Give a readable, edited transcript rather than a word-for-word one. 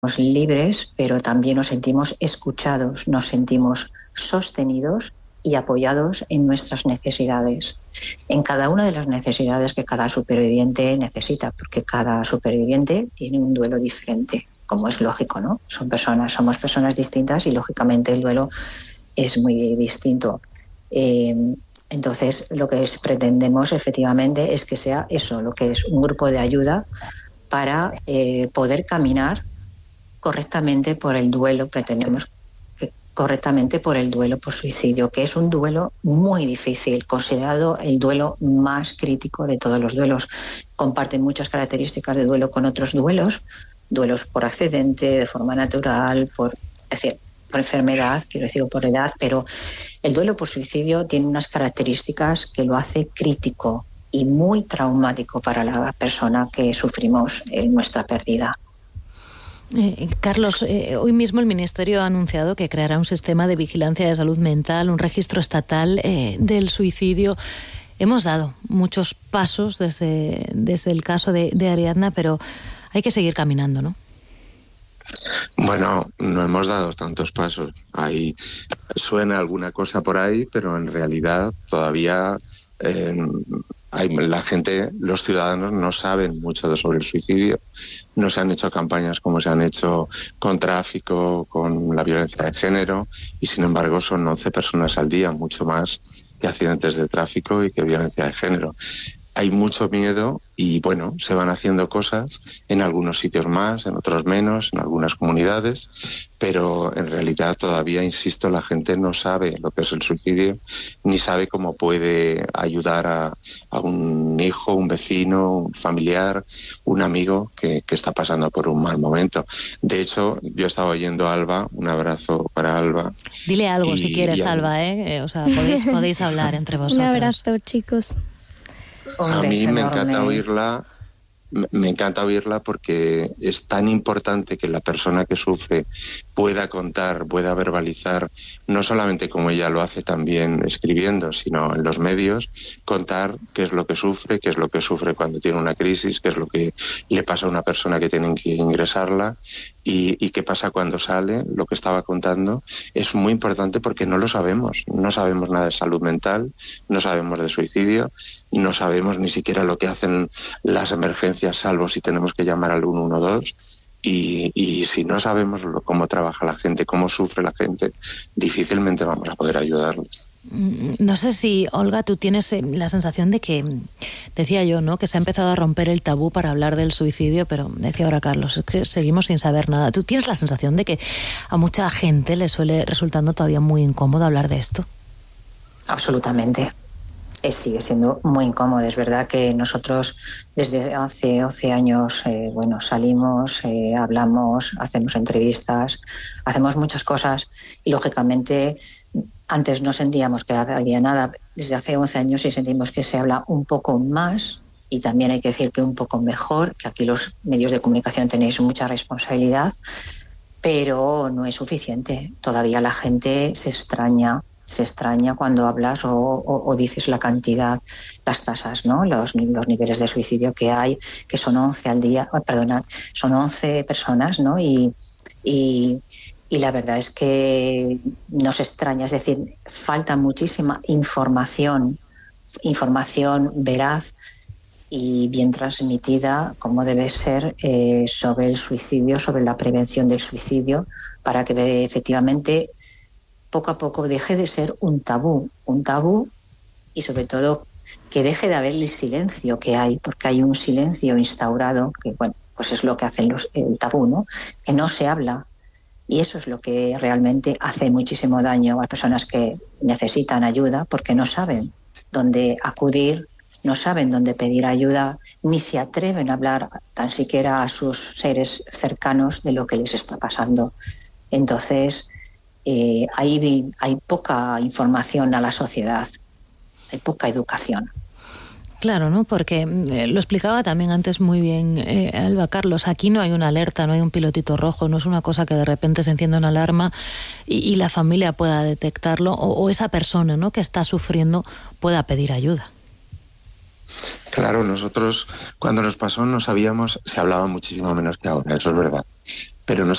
libres, pero también nos sentimos escuchados, nos sentimos sostenidos y apoyados en nuestras necesidades, en cada una de las necesidades que cada superviviente necesita, porque cada superviviente tiene un duelo diferente, como es lógico, ¿no? Somos personas distintas y lógicamente el duelo es muy distinto. Entonces, lo que pretendemos efectivamente es que sea eso, lo que es un grupo de ayuda para poder caminar correctamente por el duelo. Pretendemos que correctamente por el duelo por suicidio, que es un duelo muy difícil, considerado el duelo más crítico de todos los duelos. Comparten muchas características de duelo con otros duelos por accidente, de forma natural, por enfermedad, quiero decir, por edad, pero el duelo por suicidio tiene unas características que lo hace crítico y muy traumático para la persona que sufrimos nuestra pérdida. Carlos, hoy mismo el Ministerio ha anunciado que creará un sistema de vigilancia de salud mental, un registro estatal del suicidio. Hemos dado muchos pasos desde el caso de Ariadna, pero hay que seguir caminando, ¿no? Bueno, no hemos dado tantos pasos. Ahí suena alguna cosa por ahí, pero en realidad todavía la gente, los ciudadanos no saben mucho sobre el suicidio. No se han hecho campañas como se han hecho con tráfico, con la violencia de género, y sin embargo son 11 personas al día, mucho más que accidentes de tráfico y que violencia de género. Hay mucho miedo y, bueno, se van haciendo cosas en algunos sitios más, en otros menos, en algunas comunidades, pero en realidad todavía, insisto, la gente no sabe lo que es el suicidio, ni sabe cómo puede ayudar a un hijo, un vecino, un familiar, un amigo que está pasando por un mal momento. De hecho, yo estaba oyendo a Alba, un abrazo para Alba. Dile algo si quieres, Alba, o sea, podéis hablar entre vosotros. Un abrazo, chicos. A mí me encanta oírla. Me encanta oírla porque es tan importante que la persona que sufre pueda contar, pueda verbalizar, no solamente como ella lo hace también escribiendo, sino en los medios, contar qué es lo que sufre cuando tiene una crisis, qué es lo que le pasa a una persona que tienen que ingresarla y qué pasa cuando sale. Lo que estaba contando es muy importante porque no lo sabemos. No sabemos nada de salud mental, no sabemos de suicidio, no sabemos ni siquiera lo que hacen las emergencias, salvo si tenemos que llamar al 112. Y si no sabemos cómo trabaja la gente, cómo sufre la gente, difícilmente vamos a poder ayudarles. No sé si, Olga, tú tienes la sensación de que, decía yo, ¿no?, que se ha empezado a romper el tabú para hablar del suicidio, pero decía ahora Carlos, es que seguimos sin saber nada. ¿Tú tienes la sensación de que a mucha gente le suele resultando todavía muy incómodo hablar de esto? Absolutamente. Sigue siendo muy incómodo. Es verdad que nosotros desde hace 11 años salimos, hablamos, hacemos entrevistas, hacemos muchas cosas y lógicamente antes no sentíamos que había nada. Desde hace 11 años sí sentimos que se habla un poco más y también hay que decir que un poco mejor, que aquí los medios de comunicación tenéis mucha responsabilidad, pero no es suficiente. Todavía la gente se extraña cuando hablas o dices la cantidad, las tasas, ¿no? Los niveles de suicidio que hay, que son 11 al día, son 11 personas, ¿no? Y la verdad es que nos extraña, es decir, falta muchísima información veraz y bien transmitida, como debe ser, sobre el suicidio, sobre la prevención del suicidio, para que efectivamente poco a poco deje de ser un tabú y sobre todo que deje de haber el silencio que hay, porque hay un silencio instaurado que, bueno, pues es lo que hace el tabú, ¿no? Que no se habla y eso es lo que realmente hace muchísimo daño a las personas que necesitan ayuda porque no saben dónde acudir, no saben dónde pedir ayuda, ni se atreven a hablar tan siquiera a sus seres cercanos de lo que les está pasando. Entonces, hay poca información a la sociedad, hay poca educación. Claro, ¿no? Porque lo explicaba también antes muy bien Alba, Carlos, aquí no hay una alerta, no hay un pilotito rojo, no es una cosa que de repente se encienda una alarma y la familia pueda detectarlo o esa persona, ¿no?, que está sufriendo pueda pedir ayuda. Claro, nosotros cuando nos pasó no sabíamos, se hablaba muchísimo menos que ahora, eso es verdad, pero no